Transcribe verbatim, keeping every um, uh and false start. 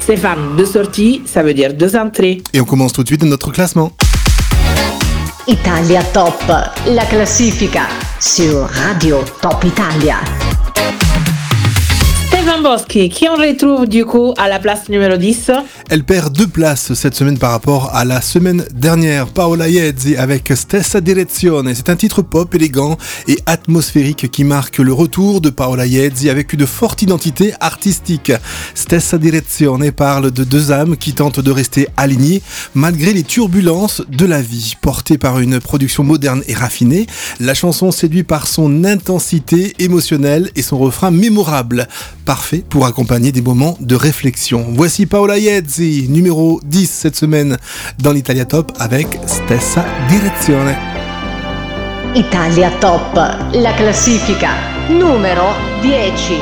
Stéphane, deux sorties, ça veut dire deux entrées. Et on commence tout de suite notre classement. Italia Top, la classifica su Radio Top Italia. Stéphane Boschi, qui on retrouve du coup à la place numéro dix. Elle perd deux places cette semaine par rapport à la semaine dernière. Paola Iezzi avec Stessa Direzione. C'est un titre pop élégant et atmosphérique qui marque le retour de Paola Iezzi avec une forte identité artistique. Stessa Direzione parle de deux âmes qui tentent de rester alignées malgré les turbulences de la vie. Portée par une production moderne et raffinée, la chanson séduit par son intensité émotionnelle et son refrain mémorable. Parfait pour accompagner des moments de réflexion. Voici Paola Iezzi, numéro dix cette semaine dans l'Italia Top avec Stessa Direzione. Italia Top, la classifica numero dieci.